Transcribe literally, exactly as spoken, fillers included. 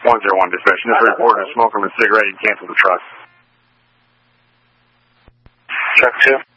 one zero one dispatch. Just reported a smoke from a cigarette. You cancel the truck. Truck two.